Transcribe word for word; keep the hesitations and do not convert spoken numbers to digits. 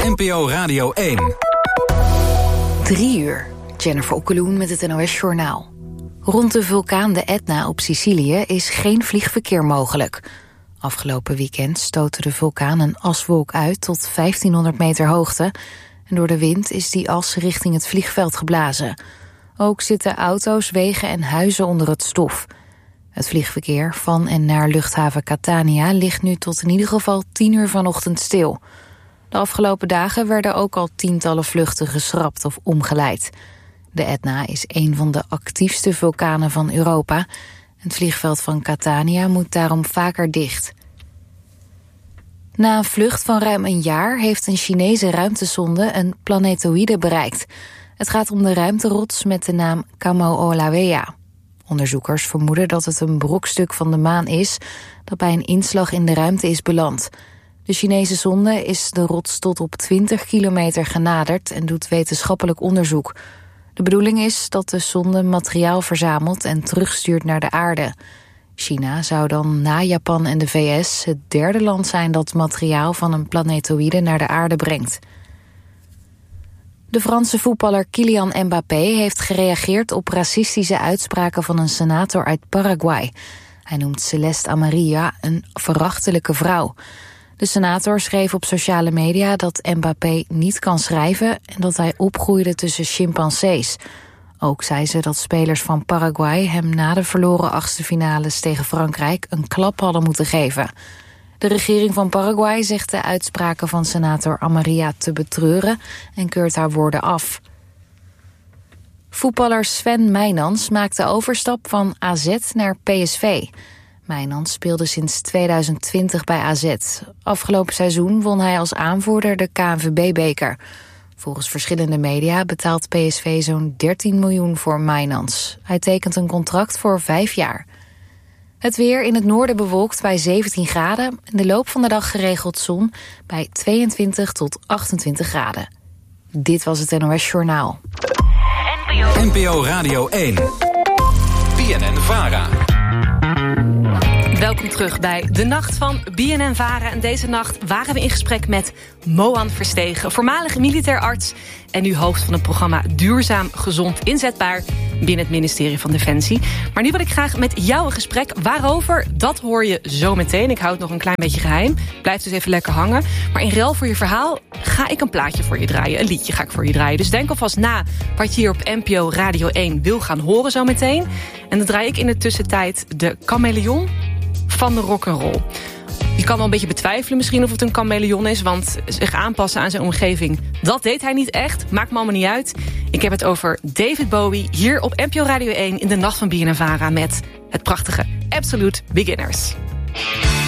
N P O Radio één. Drie uur. Jennifer Okkeloen met het N O S-journaal. Rond de vulkaan de Etna op Sicilië is geen vliegverkeer mogelijk. Afgelopen weekend stootte de vulkaan een aswolk uit tot vijftienhonderd meter hoogte. En door de wind is die as richting het vliegveld geblazen. Ook zitten auto's, wegen en huizen onder het stof. Het vliegverkeer van en naar luchthaven Catania ligt nu tot in ieder geval tien uur vanochtend stil. De afgelopen dagen werden ook al tientallen vluchten geschrapt of omgeleid. De Etna is een van de actiefste vulkanen van Europa. Het vliegveld van Catania moet daarom vaker dicht. Na een vlucht van ruim een jaar heeft een Chinese ruimtesonde een planetoïde bereikt. Het gaat om de ruimterots met de naam Kamo'olawea. Onderzoekers vermoeden dat het een brokstuk van de maan is dat bij een inslag in de ruimte is beland. De Chinese sonde is de rots tot op twintig kilometer genaderd en doet wetenschappelijk onderzoek. De bedoeling is dat de sonde materiaal verzamelt en terugstuurt naar de aarde. China zou dan na Japan en de V S het derde land zijn dat materiaal van een planetoïde naar de aarde brengt. De Franse voetballer Kylian Mbappé heeft gereageerd op racistische uitspraken van een senator uit Paraguay. Hij noemt Celeste Amarilla een verachtelijke vrouw. De senator schreef op sociale media dat Mbappé niet kan schrijven en dat hij opgroeide tussen chimpansees. Ook zei ze dat spelers van Paraguay hem na de verloren achtste finales tegen Frankrijk een klap hadden moeten geven. De regering van Paraguay zegt de uitspraken van senator Amarilla te betreuren en keurt haar woorden af. Voetballer Sven Meijnans maakt de overstap van A Z naar P S V. Meijnans speelde sinds tweeduizend twintig bij A Z. Afgelopen seizoen won hij als aanvoerder de K N V B-beker. Volgens verschillende media betaalt P S V zo'n dertien miljoen voor Meijnans. Hij tekent een contract voor vijf jaar. Het weer in het noorden bewolkt bij zeventien graden. In de loop van de dag geregeld zon bij tweeëntwintig tot achtentwintig graden. Dit was het N O S-journaal. N P O Radio één. B N N-Vara. Welkom terug bij De Nacht van B N N-Vara. En deze nacht waren we in gesprek met Moan Verstegen, voormalige militair arts en nu hoofd van het programma Duurzaam Gezond Inzetbaar binnen het ministerie van Defensie. Maar nu wil ik graag met jou een gesprek. Waarover? Dat hoor je zo meteen. Ik hou het nog een klein beetje geheim. Blijf dus even lekker hangen. Maar in ruil voor je verhaal ga ik een plaatje voor je draaien. Een liedje ga ik voor je draaien. Dus denk alvast na wat je hier op N P O Radio één wil gaan horen zo meteen. En dan draai ik in de tussentijd de chameleon van de rock'n'roll. Je kan wel een beetje betwijfelen misschien of het een chameleon is, want zich aanpassen aan zijn omgeving, dat deed hij niet echt. Maakt me allemaal niet uit. Ik heb het over David Bowie hier op N P O Radio één in de Nacht van B N N-Vara met het prachtige Absolute Beginners.